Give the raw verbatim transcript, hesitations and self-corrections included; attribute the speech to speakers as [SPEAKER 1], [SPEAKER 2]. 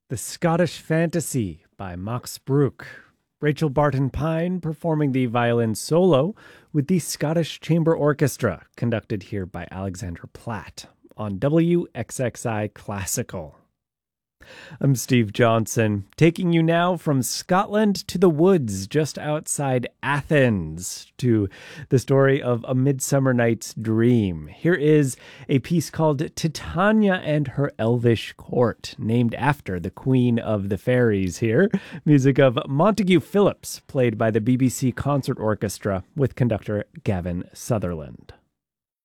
[SPEAKER 1] The Scottish Fantasy by Max Bruch. Rachel Barton Pine performing the violin solo with the Scottish Chamber Orchestra, conducted here by Alexander Platt on W X X I Classical. I'm Steve Johnson, taking you now from Scotland to the woods just outside Athens to the story of A Midsummer Night's Dream. Here is a piece called Titania and Her Elvish Court, named after the Queen of the Fairies here. Music of Montague Phillips, played by the B B C Concert Orchestra with conductor Gavin Sutherland.